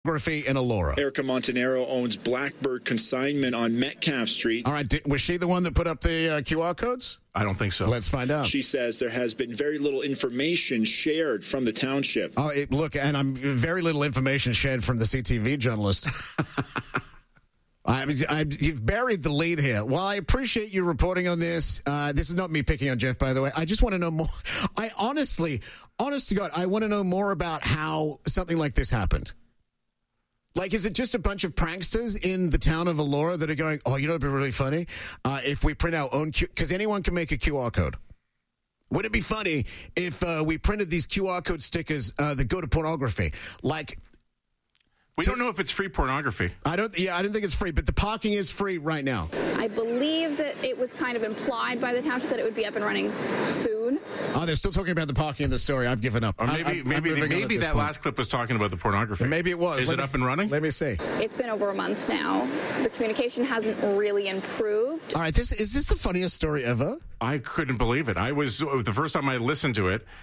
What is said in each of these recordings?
in Elora. Erica Montanaro owns Blackbird Consignment on Metcalf Street. All right, was she the one that put up the QR codes? I don't think so. Let's find out. She says there has been very little information shared from the township. Oh, look, and I'm very little information shared from the CTV journalist. You've buried the lead here. While I appreciate you reporting on this, this is not me picking on Jeff, by the way. I just want to know more. Honest to God, I want to know more about how something like this happened. Like, is it just a bunch of pranksters in the town of Elora that are going, oh, you know, it'd be really funny if we print our own because anyone can make a QR code. Would it be funny if we printed these QR code stickers that go to pornography? Like, we don't know if it's free pornography. I don't think it's free, but the parking is free right now. I believe that it was kind of implied by the township that it would be up and running soon. Oh, they're still talking about the parking in the story. I've given up. Or maybe that last clip was talking about the pornography. Maybe it was. Is it up and running? Let me see. It's been over a month now. The communication hasn't really improved. All right, is this the funniest story ever? I couldn't believe it. The first time I listened to it,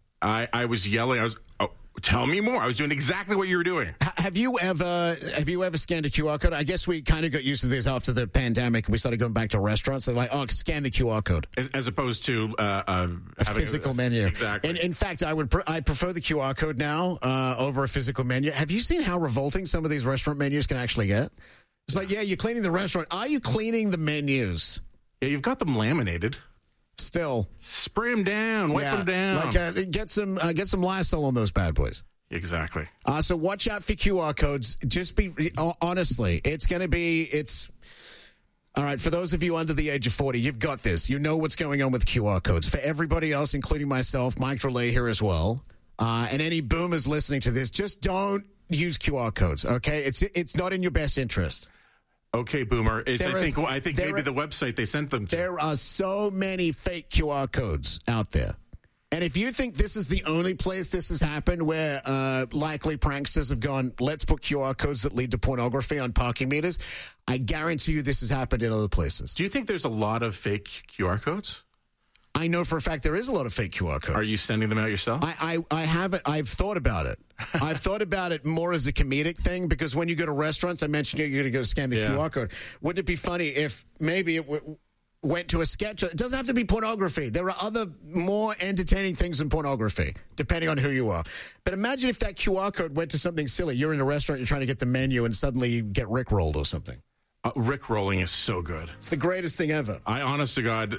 I was yelling. Tell me more. I was doing exactly what you were doing. Have you ever scanned a QR code? I guess we kind of got used to this after the pandemic. We started going back to restaurants. They're like, oh, scan the QR code. As opposed to a physical menu. Exactly. In fact, I prefer the QR code now over a physical menu. Have you seen how revolting some of these restaurant menus can actually get? It's like, yeah, you're cleaning the restaurant. Are you cleaning the menus? Yeah, you've got them laminated. Still, spray them down, wipe them down. Like get some Lysol on those bad boys. Exactly. So watch out for QR codes. Just honestly, it's all right. For those of you under the age of 40, you've got this. You know what's going on with QR codes. For everybody else, including myself, Mike Drolet here as well, and any boomers listening to this, just don't use QR codes. Okay, it's not in your best interest. Okay, Boomer. I think maybe the website they sent them to. There are so many fake QR codes out there. And if you think this is the only place this has happened where likely pranksters have gone, let's put QR codes that lead to pornography on parking meters, I guarantee you this has happened in other places. Do you think there's a lot of fake QR codes? I know for a fact there is a lot of fake QR codes. Are you sending them out yourself? I haven't. I've thought about it. I've thought about it more as a comedic thing because when you go to restaurants, I mentioned you're going to go scan the QR code. Wouldn't it be funny if maybe it went to a sketch? It doesn't have to be pornography. There are other more entertaining things than pornography, depending on who you are. But imagine if that QR code went to something silly. You're in a restaurant, you're trying to get the menu, and suddenly you get Rickrolled or something. Rickrolling is so good. It's the greatest thing ever. Honest to God,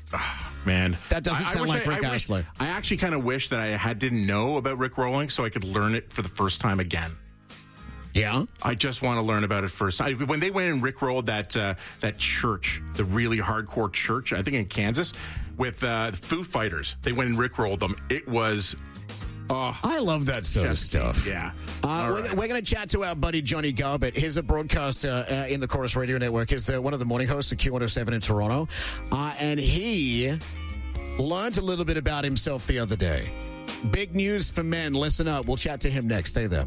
man. That doesn't sound like Rick Astley. I actually kind of wish that I didn't know about Rickrolling so I could learn it for the first time again. Yeah? I just want to learn about it first. When they went and rickrolled that church, the really hardcore church, I think in Kansas, with Foo Fighters, they went and rickrolled them. It was... I love that sort of stuff. Yeah. We're going to chat to our buddy Johnny Garbett. He's a broadcaster in the Chorus Radio Network. He's one of the morning hosts of Q107 in Toronto. And he learned a little bit about himself the other day. Big news for men. Listen up. We'll chat to him next. Stay there.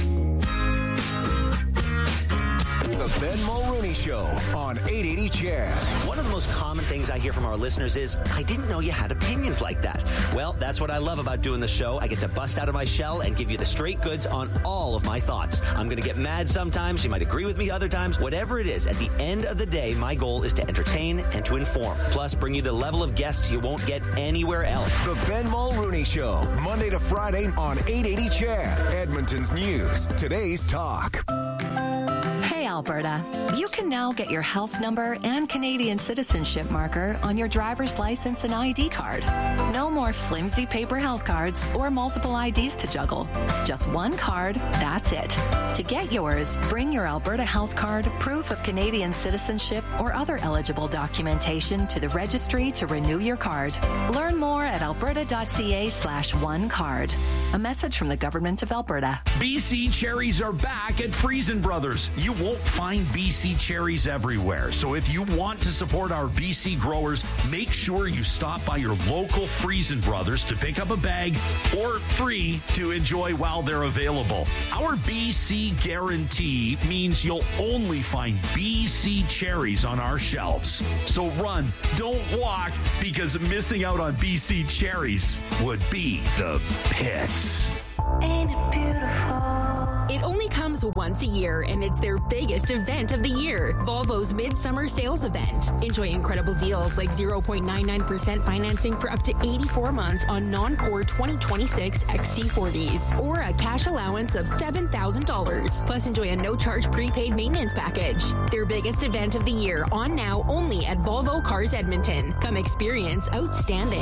The Ben Mulrooney Show on 880 CHED. One of the most common things I hear from our listeners is, I didn't know you had opinions like that. Well, that's what I love about doing the show. I get to bust out of my shell and give you the straight goods on all of my thoughts. I'm going to get mad sometimes. You might agree with me other times. Whatever it is, at the end of the day, my goal is to entertain and to inform. Plus, bring you the level of guests you won't get anywhere else. The Ben Mulrooney Show, Monday to Friday on 880 CHED. Edmonton's news. Today's talk. Hey, Alberta. You can now get your health number and Canadian citizenship marker on your driver's license and ID card. No more flimsy paper health cards or multiple IDs to juggle. Just one card, that's it. To get yours, bring your Alberta health card, proof of Canadian citizenship, or other eligible documentation to the registry to renew your card. Learn more at alberta.ca/onecard. A message from the Government of Alberta. BC cherries are back at Friesen Brothers. You won't find BC cherries everywhere. So if you want to support our BC growers, make sure you stop by your local Friesen Brothers to pick up a bag or 3 to enjoy while they're available. Our BC guarantee means you'll only find BC cherries on our shelves. So run, don't walk, because missing out on BC cherries would be the pits. Ain't it beautiful? It only comes comes once a year, and it's their biggest event of the year, Volvo's Midsummer Sales Event. Enjoy incredible deals like 0.99% financing for up to 84 months on non-core 2026 XC40s, or a cash allowance of $7,000. Plus, enjoy a no-charge prepaid maintenance package. Their biggest event of the year, on now only at Volvo Cars Edmonton. Come experience outstanding.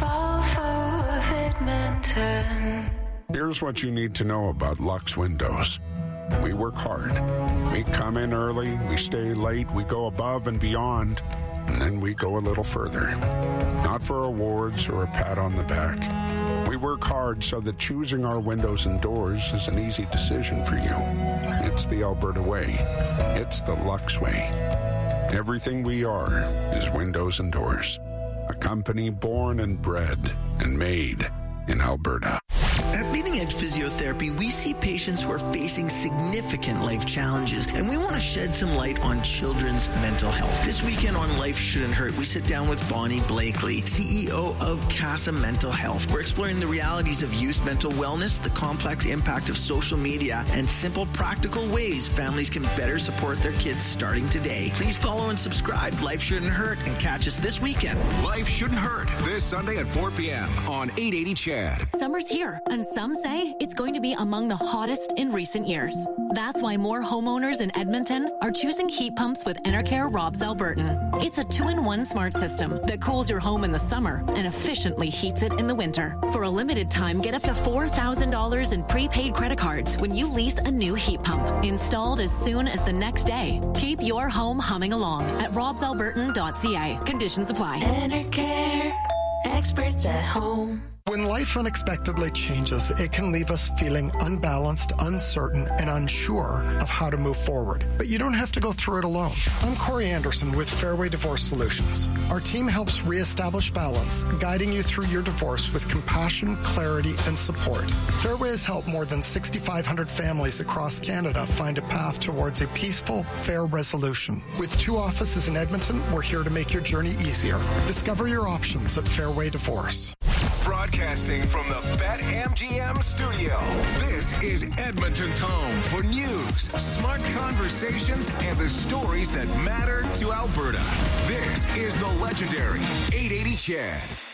Volvo of Edmonton. Here's what you need to know about Lux Windows. We work hard. We come in early, we stay late, we go above and beyond, and then we go a little further. Not for awards or a pat on the back. We work hard so that choosing our windows and doors is an easy decision for you. It's the Alberta way. It's the Lux way. Everything we are is windows and doors. A company born and bred and made in Alberta. At Leading Edge Physiotherapy, we see patients who are facing significant life challenges, and we want to shed some light on children's mental health. This weekend on Life Shouldn't Hurt, we sit down with Bonnie Blakely, CEO of CASA Mental Health. We're exploring the realities of youth mental wellness, the complex impact of social media, and simple, practical ways families can better support their kids starting today. Please follow and subscribe. Life Shouldn't Hurt, and catch us this weekend. Life Shouldn't Hurt, this Sunday at 4 p.m. on 880 CHAD. Summer's here, and some say it's going to be among the hottest in recent years. That's why more homeowners in Edmonton are choosing heat pumps with Enercare Robs Albertan. It's a 2-in-1 smart system that cools your home in the summer and efficiently heats it in the winter. For a limited time, get up to $4,000 in prepaid credit cards when you lease a new heat pump, installed as soon as the next day. Keep your home humming along at robsalbertan.ca. Conditions apply. Enercare, experts at home. When life unexpectedly changes, it can leave us feeling unbalanced, uncertain, and unsure of how to move forward. But you don't have to go through it alone. I'm Corey Anderson with Fairway Divorce Solutions. Our team helps reestablish balance, guiding you through your divorce with compassion, clarity, and support. Fairway has helped more than 6,500 families across Canada find a path towards a peaceful, fair resolution. With 2 offices in Edmonton, we're here to make your journey easier. Discover your options at Fairway Divorce. Broadcasting from the BetMGM studio, this is Edmonton's home for news, smart conversations, and the stories that matter to Alberta. This is the legendary 880 CHAD.